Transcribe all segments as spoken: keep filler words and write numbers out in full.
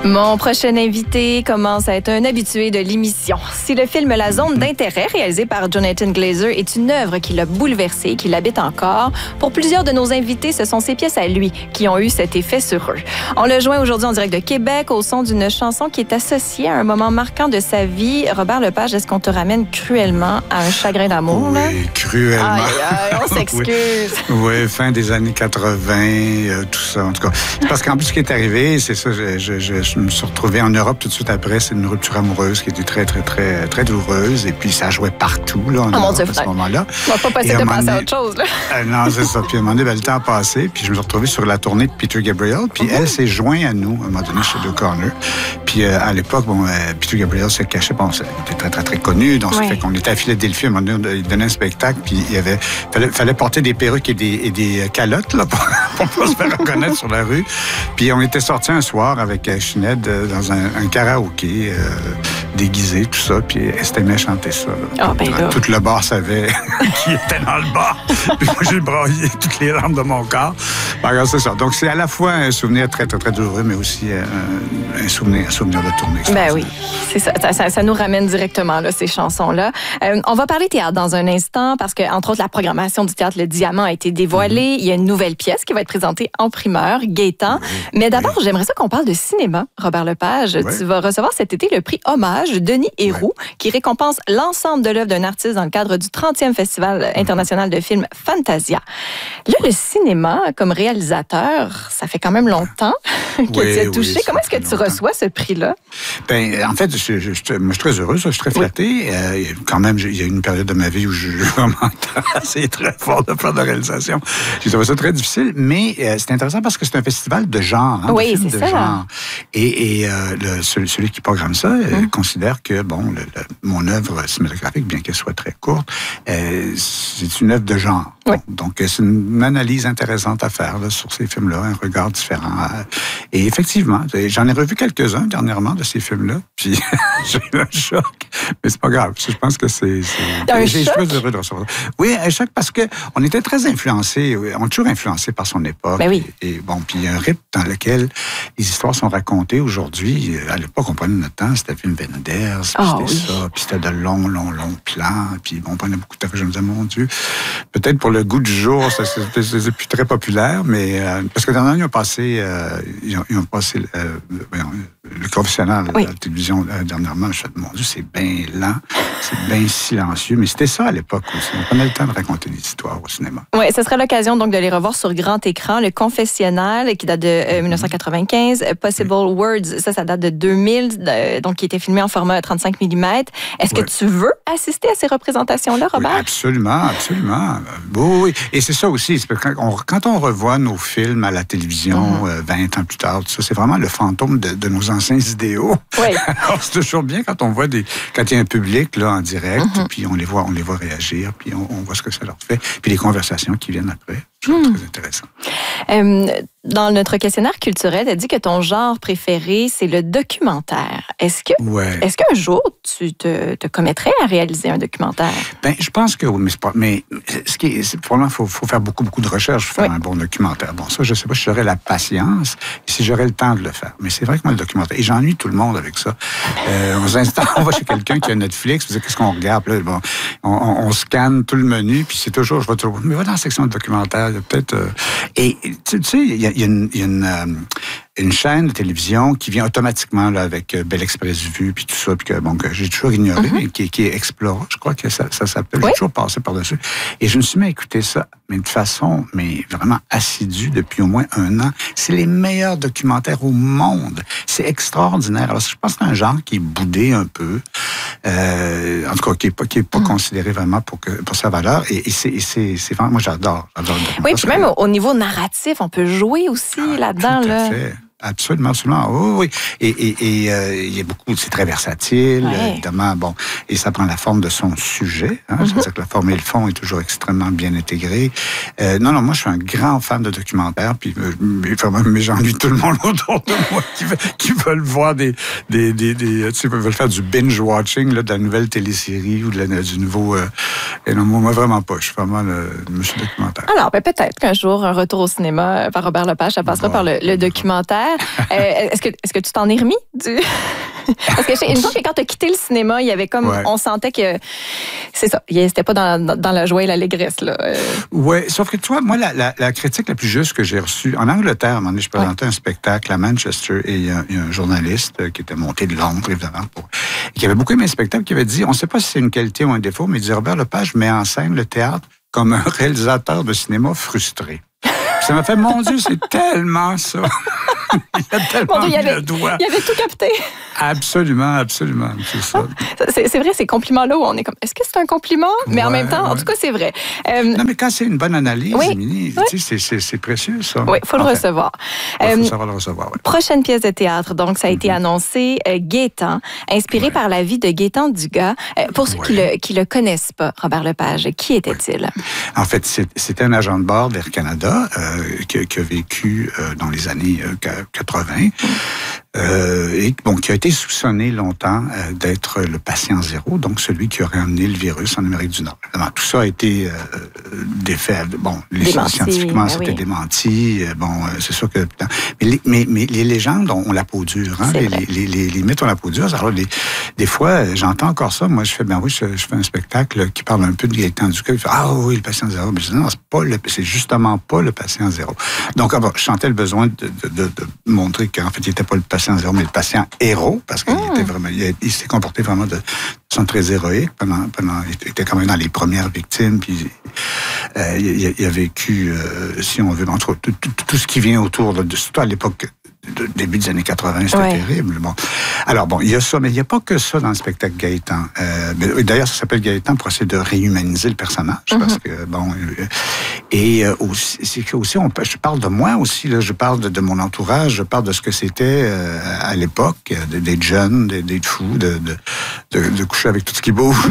Mon prochain invité commence à être un habitué de l'émission. Si le film La Zone d'intérêt, réalisé par Jonathan Glazer, est une œuvre qui l'a bouleversé, qui l'habite encore, pour plusieurs de nos invités, ce sont ces pièces à lui qui ont eu cet effet sur eux. On le joint aujourd'hui en direct de Québec au son d'une chanson qui est associée à un moment marquant de sa vie. Robert Lepage, est-ce qu'on te ramène cruellement à un chagrin d'amour? Oui, là? cruellement. Aïe, aïe, on s'excuse. oui. oui, fin des années quatre-vingt, euh, tout ça, en tout cas. Parce qu'en plus, ce qui est arrivé, c'est ça, je, je, je, je me suis retrouvé en Europe tout de suite après. C'est une rupture amoureuse qui était très, très, très, très douloureuse. Et puis, ça jouait partout, là, en oh, Europe, mon Dieu, à ce moment-là. On va pas passer de passer à autre chose, là. Euh, non, c'est ça. Puis, à un moment donné, ben, le temps a passé. Puis, je me suis retrouvé sur la tournée de Peter Gabriel. Puis, mm-hmm. elle s'est jointe à nous, à un moment donné, chez The Corner. Puis, euh, à l'époque, bon, euh, Peter Gabriel se cachait. Bon, il était très, très, très connu. Donc, ça oui. fait qu'on était à Philadelphie. À un moment donné, il donnait un spectacle. Puis, il y avait, fallait, fallait porter des perruques et des, et des calottes, là, pour, pour pas se faire reconnaître sur la rue. Puis, on était sortis un soir avec euh, Ginette euh, dans un, un karaoké, euh, déguisé, tout ça. Puis, elle s'aimait chanter ça. Oh, ben là. Tout le bar savait qui était dans le bar. Puis, moi, j'ai braillé toutes les larmes de mon corps. Alors, c'est ça. Donc, c'est à la fois un souvenir très, très, très douloureux, mais aussi un, un souvenir, un souvenir de tournée. Ben oui, c'est ça. Ça, ça. ça nous ramène directement, là, ces chansons-là. Euh, on va parler théâtre dans un instant parce que, entre autres, la programmation du théâtre Le Diamant a été dévoilée. Mm-hmm. Il y a une nouvelle pièce qui va être présentée en primeur, Gaétan. Oui. Mais d'abord, oui. j'aimerais ça qu'on parle de cinéma, Robert Lepage. Oui. Tu vas recevoir cet été le prix Hommage Denis Héroux, oui. qui récompense l'ensemble de l'œuvre d'un artiste dans le cadre du trentième Festival international de films Fantasia. Là, le cinéma, comme réalisateur, ça fait quand même longtemps que oui, tu es touché. Oui, comment est-ce que tu longtemps. reçois ce prix-là? Ben, en fait, je, je, je, moi, je suis très heureux, je suis très flatté. Oui. Euh, quand même, il y a eu une période de ma vie où je vraiment assez très fort de faire de réalisation. J'ai trouvé ça très difficile, mais euh, c'est intéressant parce que c'est un festival de genre. Hein, oui, de c'est de ça. Genre. Et, et euh, le, celui, celui qui programme ça mm. euh, considère que, bon, le, le, mon œuvre cinématographique, bien qu'elle soit très courte, euh, c'est une œuvre de genre. Oui. Donc, c'est une analyse intéressante à faire là, sur ces films-là, un regard différent. Et effectivement, j'en ai revu quelques-uns dernièrement de ces films-là, puis j'ai eu un choc, mais c'est pas grave. Je pense que c'est... Un j'ai choc? très heureux de recevoir. Oui, un choc parce que on était très influencés, on est toujours influencés par son époque. Ben oui. Et, et bon, puis il y a un rythme dans lequel les histoires sont racontées aujourd'hui. À l'époque, on prenait notre temps, c'était film Wenders, puis oh, c'était oui. ça, puis c'était de longs, longs, longs plans, puis bon, on prenait beaucoup de temps. Je me disais, mon Dieu, peut-être pour le goût du jour, ça, c'est, c'est plus très populaire, mais euh, parce que dernièrement, ils ont passé, euh, ils, ont, ils ont passé euh, le confessionnal oui. à la télévision euh, dernièrement. Je me suis dit, mon Dieu, c'est bien lent, c'est bien silencieux, mais c'était ça à l'époque aussi. On prenait le temps de raconter des histoires au cinéma. Oui, ce sera l'occasion donc de les revoir sur grand écran. Le confessionnal, qui date de euh, dix-neuf cent quatre-vingt-quinze, Possible oui. Words, ça, ça date de deux mille, euh, donc qui était filmé en format trente-cinq millimètres. Est-ce oui. que tu veux assister à ces représentations-là, Robert? Oui, absolument, absolument. Oui, oui. Et c'est ça aussi, c'est quand, on, quand on revoit nos films à la télévision mm-hmm. euh, vingt ans plus tard, tout ça, c'est vraiment le fantôme de, de nos anciens idéaux. Oui. Alors, c'est toujours bien quand on voit des, quand il y a un public là en direct, mm-hmm. puis on les voit, on les voit réagir, puis on, on voit ce que ça leur fait, puis les conversations qui viennent après. C'est mm. très intéressant. Euh, dans notre questionnaire culturel, tu as dit que ton genre préféré, c'est le documentaire. Est-ce que, ouais. est-ce qu'un jour, tu te, te commettrais à réaliser un documentaire? Ben, je pense que oui, mais, c'est pas, mais ce qui est, c'est, pour moi, il faut, faut faire beaucoup, beaucoup de recherche pour faire oui. un bon documentaire. Bon, ça, je ne sais pas si j'aurais la patience et si j'aurais le temps de le faire. Mais c'est vrai que moi, le documentaire, et j'ennuie tout le monde avec ça. Euh, on s'installe, on va chez quelqu'un qui a Netflix, puis qu'est-ce qu'on regarde? Là, bon, on, on, on scanne tout le menu, puis c'est toujours, je vais toujours, mais va dans la section de documentaire, il y a peut-être... Euh, et tu sais, il y a, il y a une... Il y a une euh, une chaîne de télévision qui vient automatiquement là, avec euh, Bel Express Vue, puis tout ça, puis que, bon, que j'ai toujours ignoré, mm-hmm. mais qui, qui est Explora, je crois que ça, ça s'appelle. Oui. J'ai toujours passé par-dessus. Et je me suis mis à écouter ça, mais de façon mais vraiment assidue depuis au moins un an. C'est les meilleurs documentaires au monde. C'est extraordinaire. Alors, je pense que c'est un genre qui est boudé un peu, euh, en tout cas, qui n'est pas, qui est pas mm. considéré vraiment pour, que, pour sa valeur. Et, et, c'est, et c'est, c'est vraiment, moi, j'adore. j'adore le oui, puis même au, au niveau narratif, on peut jouer aussi ah, là-dedans. Tout à là. fait. Absolument, absolument. Oh, oui, et et et euh, il y a beaucoup, c'est très versatile, ouais. évidemment. Bon, et ça prend la forme de son sujet. Hein, mm-hmm. C'est-à-dire que la forme et le fond est toujours extrêmement bien intégrés. Euh, non, non, moi, je suis un grand fan de documentaires, puis euh, mais j'ennuie tout le monde autour de moi qui, veut, qui veulent voir des des des, des tu sais, veulent faire du binge watching là, de la nouvelle télésérie ou de la, du nouveau. Euh, et non, moi, vraiment pas. Je suis vraiment le, le monsieur documentaire. Alors, ben, peut-être qu'un jour, un retour au cinéma par Robert Lepage, ça passera bon. par le, le documentaire. Euh, est-ce que, est-ce que tu t'en es remis du... Parce que une fois que quand tu as quitté le cinéma, il y avait comme, ouais. on sentait que, c'est ça, c'était pas dans, dans, dans la joie et l'allégresse, là. Euh... Oui, sauf que tu vois, moi, la, la, la critique la plus juste que j'ai reçue, en Angleterre, à un moment donné, je présentais ouais. un spectacle à Manchester et il y, a, il y a un journaliste qui était monté de Londres, évidemment, pour, et qui avait beaucoup aimé le spectacle, qui avait dit, on ne sait pas si c'est une qualité ou un défaut, mais il dit, Robert Lepage met en scène le théâtre comme un réalisateur de cinéma frustré. Ça m'a fait, mon Dieu, c'est tellement ça. Il a tellement bon, Dieu, il mis avait, le doigt. Il avait tout capté. Absolument, absolument, c'est ça. C'est, c'est vrai, ces compliments-là où on est comme, est-ce que c'est un compliment? Mais ouais, en même temps, ouais. en tout cas, c'est vrai. Euh, non, mais quand c'est une bonne analyse, oui, Émilie, oui. tu sais, c'est, c'est, c'est précieux, ça. Oui, il faut le fait, recevoir. Il faut euh, savoir le recevoir, oui. Prochaine pièce de théâtre, donc, ça a été mm-hmm. annoncé, euh, Gaétan, inspiré ouais. par la vie de Gaétan Dugas. Euh, pour ceux ouais. qui le, qui le connaissent pas, Robert Lepage, qui était-il? Ouais. En fait, c'est, c'était un agent de bord d'Air Canada euh, qui, qui a vécu euh, dans les années euh, quatre-vingts. Mm. Euh, et bon, qui a été soupçonné longtemps euh, d'être le patient zéro, donc celui qui aurait amené le virus en Amérique du Nord. Alors, tout ça a été euh, défait. Bon, les démenti, scientifiquement, c'était oui. démenti. Bon, euh, c'est sûr que... Mais les, mais, mais les légendes ont, ont la peau dure. Hein? Les, les, les, les mythes ont la peau dure. Alors, les, des fois, j'entends encore ça. Moi, je fais, ben oui, je, je fais un spectacle qui parle un peu de Gaétan Dugas. Ah oui, le patient zéro. Mais je dis, non, c'est, pas le, c'est justement pas le patient zéro. Donc, ah bon, je sentais le besoin de, de, de, de montrer qu'en fait, il n'était pas le patient zéro, mais le patient héros, parce qu'il mmh. était vraiment, il, il s'est comporté vraiment de façon très héroïque pendant, pendant, il était quand même dans les premières victimes, puis euh, il, il a vécu, euh, si on veut, entre tout, tout, tout ce qui vient autour de, surtout à l'époque, de, début des années quatre-vingts, c'était ouais. terrible. Bon. Alors bon, il y a ça, mais il n'y a pas que ça dans le spectacle Gaétan. Euh, d'ailleurs, ça s'appelle Gaétan pour essayer de réhumaniser le personnage, mm-hmm. parce que bon, euh, et euh, aussi, c'est aussi, on, je parle de moi aussi, là, je parle de, de mon entourage, je parle de ce que c'était euh, à l'époque, d'être jeune, d'être fou, de, de, de, de coucher avec tout ce qui bouge.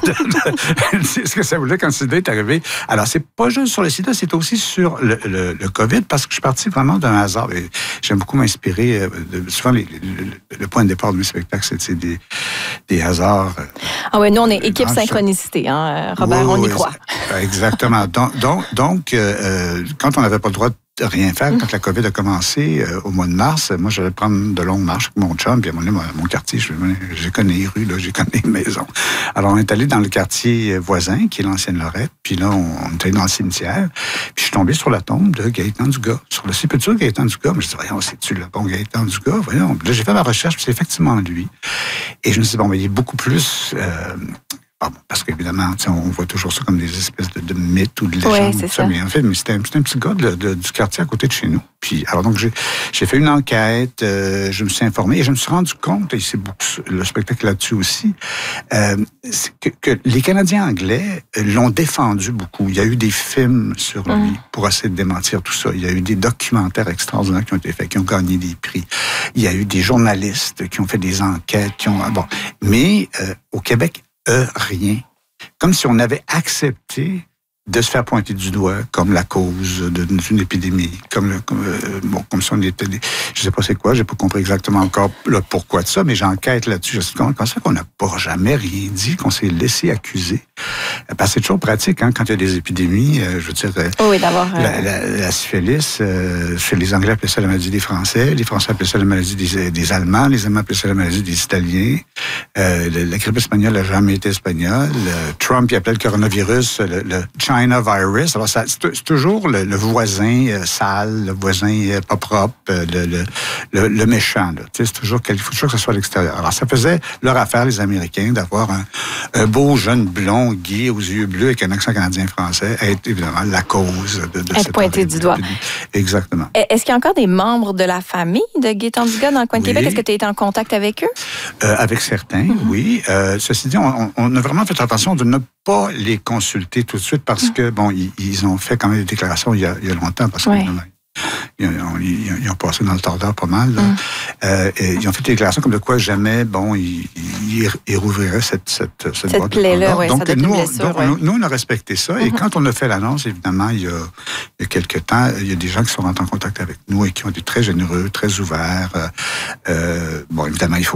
C'est ce que ça voulait quand le sida est arrivé. Alors, c'est pas juste sur le sida, c'est aussi sur le, le, le COVID, parce que je suis parti vraiment d'un hasard. Et j'aime beaucoup m'inspirer. De, souvent, les, le, le point de départ de mes spectacles, c'est, c'est des, des hasards. Ah oui, nous, on est équipe synchronicité, hein, Robert, oui, on y oui, croit. Exactement. donc, donc, donc euh, quand on n'avait pas le droit de rien faire, quand la COVID a commencé euh, au mois de mars, moi, j'allais prendre de longues marches avec mon chum, puis à un moment donné, mon quartier, je, je connais les rues, là, je connais les maisons. Alors, on est allé dans le quartier voisin, qui est l'ancienne Lorette, puis là, on, on est allé dans le cimetière, puis je suis tombé sur la tombe de Gaétan Dugas, sur le sépulture de Gaétan Dugas. Mais je me suis dit, voyons, c'est-tu le bon Gaétan Dugas? Voyons. Là, j'ai fait ma recherche, puis c'est effectivement lui. Et je me suis dit, bon, mais il est beaucoup plus... Euh, parce qu'évidemment, on voit toujours ça comme des espèces de, de mythes ou de légendes. Oui, c'est ça. ça. Mais en fait, mais c'était, un, c'était un petit gars de, de, du quartier à côté de chez nous. Puis, alors donc, j'ai, j'ai fait une enquête, euh, je me suis informé et je me suis rendu compte, et c'est beaucoup, le spectacle là-dessus aussi, euh, que, que les Canadiens anglais l'ont défendu beaucoup. Il y a eu des films sur lui mmh. pour essayer de démentir tout ça. Il y a eu des documentaires extraordinaires qui ont été faits, qui ont gagné des prix. Il y a eu des journalistes qui ont fait des enquêtes, qui ont... Bon, mais euh, au Québec, Euh, rien. Comme si on avait accepté de se faire pointer du doigt comme la cause de, d'une épidémie, comme le, comme, euh, bon, comme si on était, des, je sais pas c'est quoi, j'ai pas compris exactement encore le pourquoi de ça, mais j'enquête là-dessus. Je suis comment ça qu'on n'a pas jamais rien dit, qu'on s'est laissé accuser. Parce que c'est toujours pratique, hein, quand il y a des épidémies, euh, je veux dire, euh, oh oui, d'avoir, euh... la, la, la syphilis, euh, chez les Anglais appelaient ça la maladie des Français, les Français appelaient ça la maladie des, des Allemands, les Allemands appelaient ça la maladie des Italiens, euh, la, la grippe espagnole n'a jamais été espagnole, euh, Trump il appelait le coronavirus le, le China virus. Alors, ça, c'est, c'est toujours le, le voisin euh, sale, le voisin euh, pas propre, euh, le, le, le, le méchant. Là. Tu sais, c'est toujours qu'il faut toujours que ce soit à l'extérieur. Alors, ça faisait leur affaire, les Américains, d'avoir un, un beau jeune blond, gay, aux yeux bleus, avec un accent canadien-français, être évidemment la cause de, de être cette pointé du doigt. Exactement. Est-ce qu'il y a encore des membres de la famille de Gaétan Dugas dans le coin de oui. Québec? Est-ce que tu as été en contact avec eux? Euh, avec certains, mm-hmm. oui. Euh, ceci dit, on, on a vraiment fait attention de ne pas les consulter tout de suite parce mm-hmm. que, bon, ils, ils ont fait quand même des déclarations il y a, il y a longtemps parce ouais. que Ils ont, ils ont passé dans le tordeur pas mal. Mm. Euh, et ils ont fait des déclarations comme de quoi jamais, bon, ils, ils, ils rouvriraient cette, cette, cette, cette boîte plaie-là, oui, donc, ça doit nous, être blessure, donc ouais. nous, nous, on a respecté ça. Mm-hmm. Et quand on a fait l'annonce, évidemment, il y, a, il y a quelques temps, il y a des gens qui sont rentrés en contact avec nous et qui ont été très généreux, très ouverts. Euh, bon, évidemment, il faut,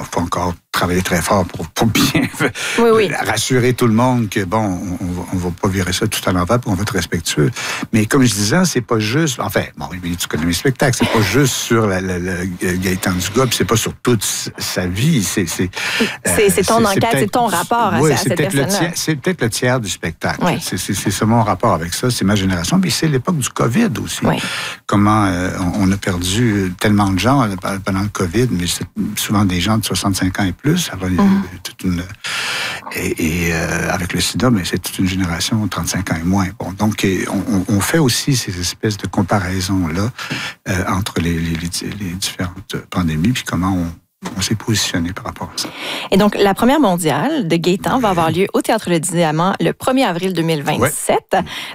faut encore travailler très fort pour, pour bien oui, oui. rassurer tout le monde que, bon, on, on va pas virer ça tout à l'envers, puis on va être respectueux. Mais comme je disais, c'est pas juste, enfin, bon, tu connais mes spectacles, c'est pas juste sur la, la, la Gaëtan Dugas, puis c'est pas sur toute sa vie, c'est... C'est, c'est, c'est ton enquête, c'est ton rapport oui, à, à cette personne-là. C'est peut-être le tiers du spectacle. Oui. C'est, c'est, c'est ça mon rapport avec ça, c'est ma génération, puis c'est l'époque du COVID aussi. Oui. Comment euh, on a perdu tellement de gens pendant le COVID, mais c'est souvent des gens de soixante-cinq ans et plus. Alors, mm-hmm. toute une, et et euh, avec le sida, mais c'est toute une génération, trente-cinq ans et moins. Bon, donc, on, on fait aussi ces espèces de comparaisons-là euh, entre les, les, les différentes pandémies, puis comment on On s'est positionné par rapport à ça. Et donc, la première mondiale de Gaëtan va avoir lieu au Théâtre Le Diamant le premier avril deux mille vingt-sept. Ouais.